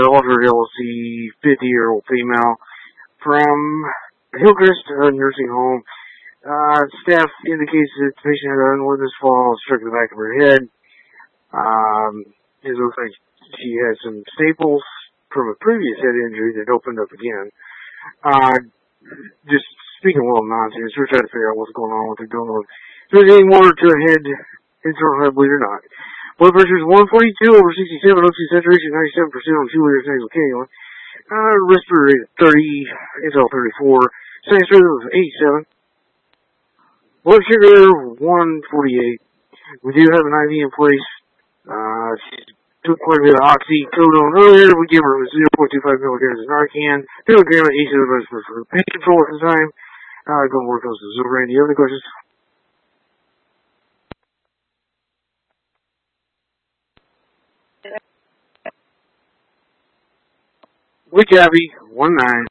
Alter LLC, 50-year-old female from Hillcrest Nursing Home. Staff indicates that the patient had an unwitnessed fall, struck the back of her head. It looks like she had some staples from a previous head injury that opened up again. Just speaking a little nonsense, we're trying to figure out what's going on with her. Don't know if there's any more to her head, internal head bleed or not. Blood pressure is 142 over 67, oxygen saturation 97% on 2 liters nasal cannula. Respirator rate 30, intel 34, sinus rhythm of 87. Blood sugar 148. We do have an IV in place. She took quite a bit of oxycodone earlier. We gave her 0.25 milligrams of Narcan, 2 milligrams of ACE for pain control at the time. Going to work on some Zilverine. Do you have any questions? We copy. 19.